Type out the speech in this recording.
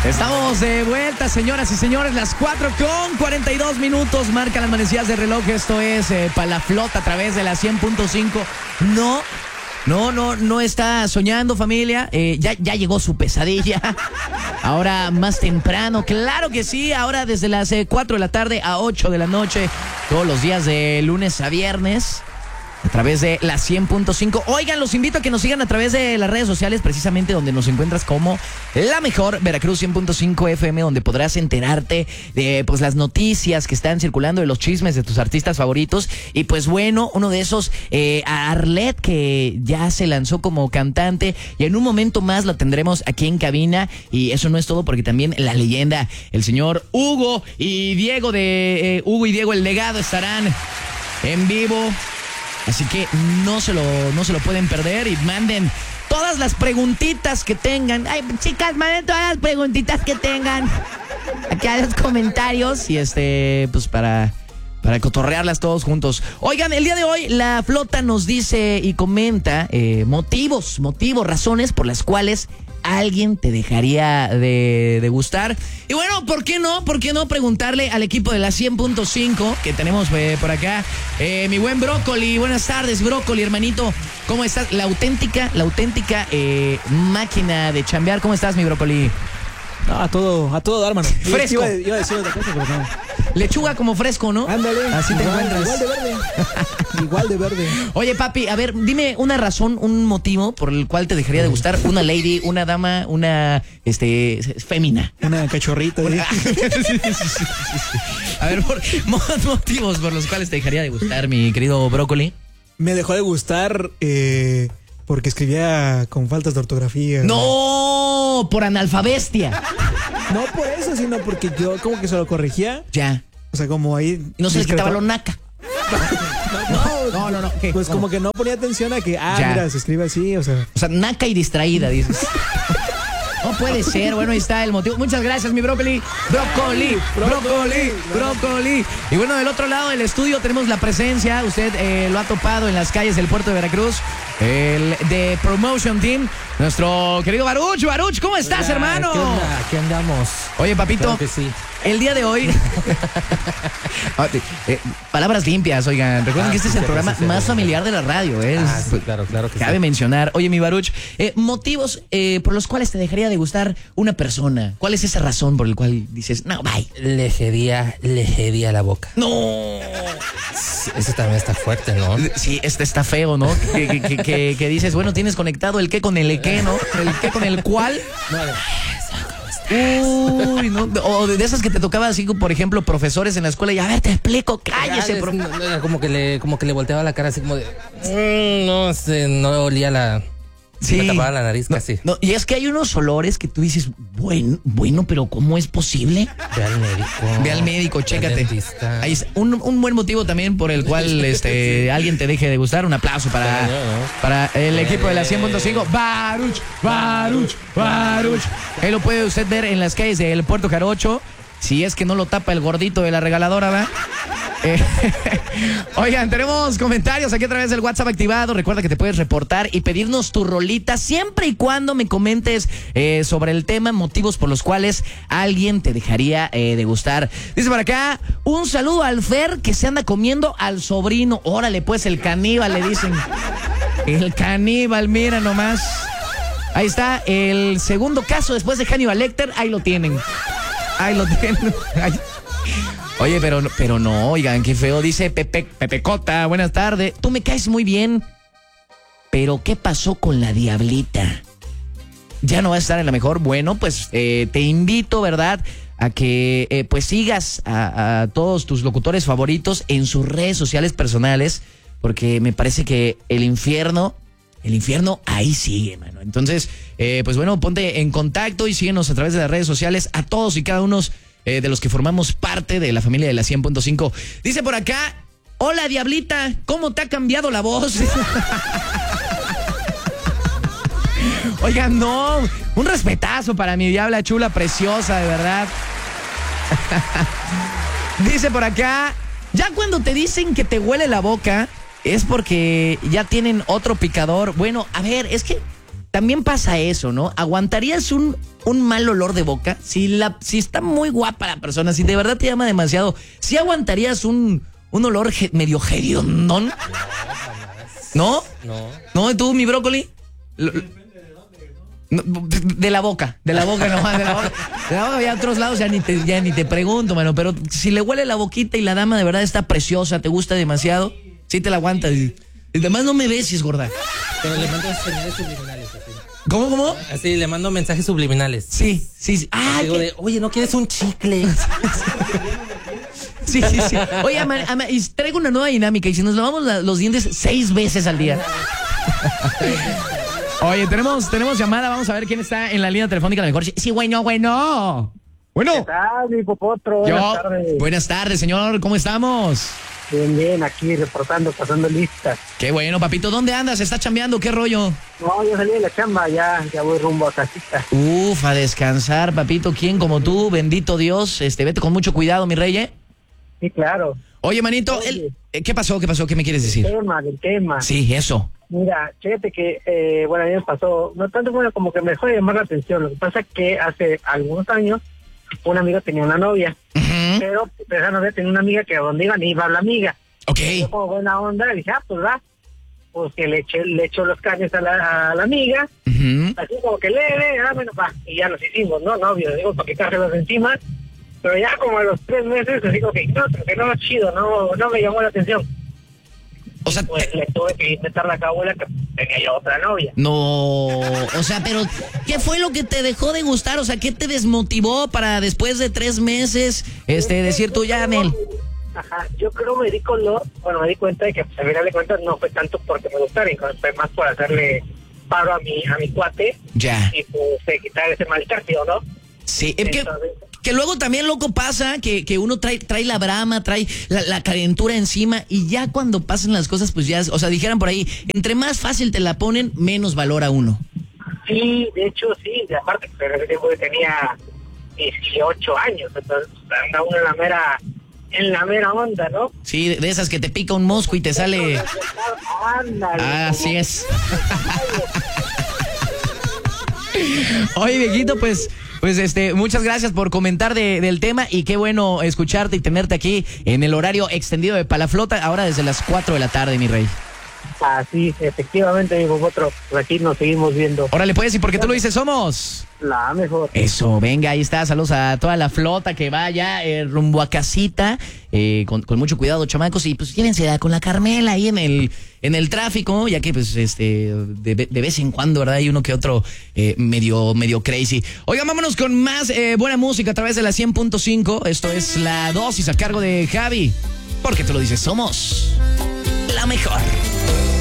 Estamos de vuelta, señoras y señores, las 4:42 marcan las manecillas de reloj. Esto es para la flota a través de la 100.5. No está soñando, familia. Ya llegó su pesadilla. Ahora más temprano, claro que sí. Ahora desde las 4 de la tarde a 8 de la noche, todos los días de lunes a viernes, a través de la 100.5. Oigan, los invito a que nos sigan a través de las redes sociales, precisamente donde nos encuentras como La Mejor Veracruz 100.5 FM, donde podrás enterarte de pues las noticias que están circulando, de los chismes de tus artistas favoritos. Y pues bueno, uno de esos, Arlet, que ya se lanzó como cantante, y en un momento más la tendremos aquí en cabina. Y eso no es todo, porque también la leyenda, el señor Hugo y Diego de Hugo y Diego El Legado, estarán en vivo. Así que no se lo pueden perder, y manden todas las preguntitas que tengan. Ay, chicas, manden todas las preguntitas que tengan aquí a los comentarios, y pues para cotorrearlas todos juntos. Oigan, el día de hoy la flota nos dice y comenta motivos, razones por las cuales alguien te dejaría de gustar. Y bueno, ¿por qué no preguntarle al equipo de la 100.5 que tenemos por acá? Mi buen Brócoli, buenas tardes, Brócoli, hermanito, ¿cómo estás? La auténtica máquina de chambear. ¿Cómo estás, mi Brócoli? No, a todo dar, mano. Fresco. Iba a decir otra cosa, pero no. Lechuga como fresco, ¿no? Ándale. Así te encuentras. Igual de verde. Igual de verde. Oye, papi, a ver, dime una razón, un motivo por el cual te dejaría de gustar una lady, una dama, una fémina. Una cachorrita. Sí. A ver, motivos por los cuales te dejaría de gustar, mi querido Brócoli. Me dejó de gustar porque escribía con faltas de ortografía. ¡No! Por analfabestia. No por eso, sino porque yo como que se lo corregía. Ya. O sea, como ahí... No se le quitaba lo naca. No. ¿Qué? Pues como que no ponía atención a que, Ya. mira, se escribe así, o sea... O sea, naca y distraída, dices. No puede ser. Bueno, ahí está el motivo. Muchas gracias, mi Brócoli. Brócoli. Y bueno, del otro lado del estudio tenemos la presencia. Usted lo ha topado en las calles del puerto de Veracruz. El de Promotion Team, nuestro querido Baruch. Baruch, ¿cómo estás, Hola, hermano? ¿Qué onda? ¿Qué andamos? Oye, papito, Claro que sí. el día de hoy... palabras limpias, oigan. Recuerden que este es el programa más familiar de la radio. Sí, claro que Cabe sí. mencionar. Oye, mi Baruch, motivos por los cuales te dejaría de gustar una persona. ¿Cuál es esa razón por la cual dices, no, bye? Lejería la boca. No. Eso también está fuerte, ¿no? Sí, está feo, ¿no? Que dices, bueno, tienes conectado el qué con el qué, ¿no? El qué con el cuál. Uy, no. O de esas que te tocaba así, por ejemplo, profesores en la escuela, y a ver, te explico, cállese, profe. Era como que le volteaba la cara así como de... no sé, no olía la... Sí. Me tapaba la nariz casi. No, y es que hay unos olores que tú dices, bueno, pero ¿cómo es posible? Ve al médico, chécate. al dentista. Ahí es un buen motivo también por el cual alguien te deje de gustar. Un aplauso para el equipo de la 100.5. Baruch. Ahí lo puede usted ver en las calles del Puerto Jarocho, si es que no lo tapa el gordito de la regaladora, ¿va? Oigan, tenemos comentarios aquí a través del WhatsApp activado. Recuerda que te puedes reportar y pedirnos tu rolita siempre y cuando me comentes sobre el tema, motivos por los cuales alguien te dejaría de gustar. Dice por acá, un saludo al Fer que se anda comiendo al sobrino. Órale, pues, el caníbal, le dicen. El caníbal, mira nomás. Ahí está el segundo caso después de Hannibal Lecter. Ahí lo tienen. Ahí. Oye, pero no, oigan, qué feo. Dice Pepecota, buenas tardes. Tú me caes muy bien, pero ¿qué pasó con la Diablita? ¿Ya no vas a estar en La Mejor? Bueno, pues te invito, ¿verdad?, a que pues sigas a todos tus locutores favoritos en sus redes sociales personales, porque me parece que el infierno ahí sigue, mano. Entonces, pues bueno, ponte en contacto y síguenos a través de las redes sociales a todos y cada uno de los que formamos parte de la familia de la 100.5. Dice por acá, hola, Diablita, ¿cómo te ha cambiado la voz? Oigan, no, un respetazo para mi Diabla chula, preciosa, de verdad. Dice por acá, ya cuando te dicen que te huele la boca, es porque ya tienen otro picador. Bueno, a ver, es que también pasa eso, ¿no? ¿Aguantarías un mal olor de boca? Si está muy guapa la persona, si de verdad te llama demasiado, ¿sí aguantarías un olor medio hediondón? ¿No? No. ¿No? ¿Y tú, mi brócoli? De la boca nomás, de la boca. De la boca había otros lados, ya ni te pregunto, mano. Pero si le huele la boquita y la dama de verdad está preciosa, te gusta demasiado, sí te la aguantas. Y además no me beses, gorda. Pero le mando señales subliminales. Así. ¿Cómo? Así, le mando mensajes subliminales. Sí. Ah, digo oye, ¿no quieres un chicle? Sí. Oye, y traigo una nueva dinámica. Y si nos lavamos los dientes 6 veces al día. Oye, tenemos llamada. Vamos a ver quién está en la línea telefónica. Mejor. Sí, bueno. ¿Qué tal, mi popotro? Buenas tardes. Buenas tardes, señor. ¿Cómo estamos? Bien, aquí reportando, pasando listas. Qué bueno, papito. ¿Dónde andas? ¿Estás chambeando? ¿Qué rollo? No, yo salí de la chamba, ya voy rumbo a casita. A descansar, papito. ¿Quién como tú? Bendito Dios. Vete con mucho cuidado, mi rey, Sí, claro. Oye, manito, ¿qué pasó? ¿Qué me quieres decir? Del tema. Sí, eso. Mira, fíjate que, a mí me pasó, no tanto como que me dejó de llamar la atención. Lo que pasa es que hace algunos años, un amigo tenía una novia, pero esa novia tenía una amiga que a donde iba la amiga. Ok. Yo como buena onda le dije, pues va, pues que le echo los caños a la amiga, así como que leve, bueno, va, y ya nos hicimos, ¿no? Novios, digo, para quitárselos de encima, pero ya como a los 3 meses, así como que no, chido, no me llamó la atención. O sea, pues le tuve que intentar la cabuela que tenía yo otra novia. No, o sea, pero ¿qué fue lo que te dejó de gustar? O sea, ¿qué te desmotivó para después de 3 meses decir tú ya, Nel? Ajá, yo creo me di cuenta de que pues, al final de cuentas no fue tanto porque me gustara, fue más por hacerle paro a mi cuate. Ya. Y pues quitar ese malestar, ¿no? Sí, es que luego también, loco, pasa que uno trae la brama, trae la calentura encima y ya cuando pasan las cosas, pues ya, o sea, dijeran por ahí, entre más fácil te la ponen, menos valora uno. Sí, de hecho, sí, de aparte, pero en ese tiempo yo tenía 18 años, entonces anda uno en la mera onda, ¿no? Sí, de esas que te pica un mosco y te sale... Ándale. Así es. Oye, viejito, pues muchas gracias por comentar del tema y qué bueno escucharte y tenerte aquí en el horario extendido de Palaflota, ahora desde las 4 de la tarde, mi rey. Así, efectivamente, mi popotro, pues aquí nos seguimos viendo. Órale, pues, ¿y por qué tú lo dices? Somos la mejor. Eso, venga, ahí está, saludos a toda la flota que vaya rumbo a casita, con mucho cuidado, chamacos, y pues llévense con la Carmela ahí en el tráfico, ya que pues de vez en cuando, ¿verdad? Hay uno que otro medio crazy. Oigan, vámonos con más buena música a través de la 100.5. Esto es La Dosis a cargo de Javi. ¿Por qué tú lo dices? Somos la mejor.